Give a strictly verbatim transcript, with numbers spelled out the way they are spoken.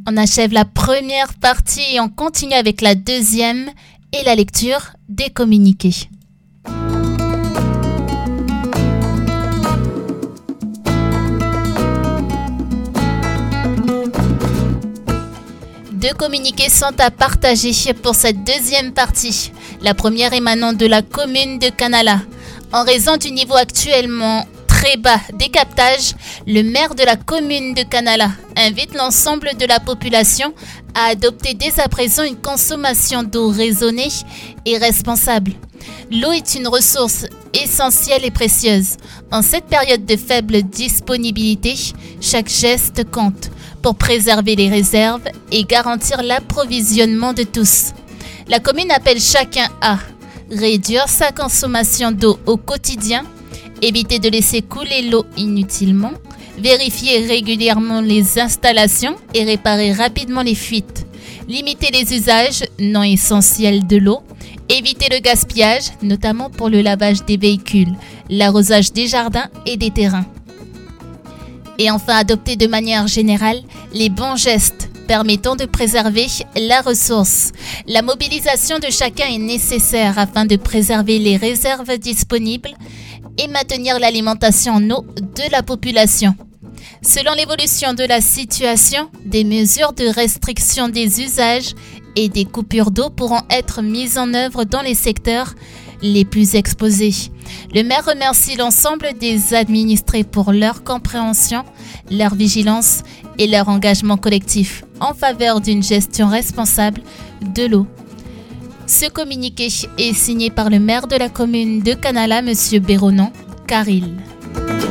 On achève la première partie et on continue avec la deuxième et la lecture des communiqués. Deux communiqués sont à partager pour cette deuxième partie. La première émanant de la commune de Canala. En raison du niveau actuellement très bas des captages, le maire de la commune de Canala invite l'ensemble de la population à adopter dès à présent une consommation d'eau raisonnée et responsable. L'eau est une ressource essentielle et précieuse. En cette période de faible disponibilité, chaque geste compte pour préserver les réserves et garantir l'approvisionnement de tous. La commune appelle chacun à réduire sa consommation d'eau au quotidien, éviter de laisser couler l'eau inutilement, vérifier régulièrement les installations et réparer rapidement les fuites, limiter les usages non essentiels de l'eau, éviter le gaspillage, notamment pour le lavage des véhicules, l'arrosage des jardins et des terrains. Et enfin, adopter de manière générale les bons gestes permettant de préserver la ressource. La mobilisation de chacun est nécessaire afin de préserver les réserves disponibles et maintenir l'alimentation en eau de la population. Selon l'évolution de la situation, des mesures de restriction des usages et des coupures d'eau pourront être mises en œuvre dans les secteurs les plus exposés. Le maire remercie l'ensemble des administrés pour leur compréhension, leur vigilance et leur engagement collectif en faveur d'une gestion responsable de l'eau. Ce communiqué est signé par le maire de la commune de Canala, M. Béronan Caril.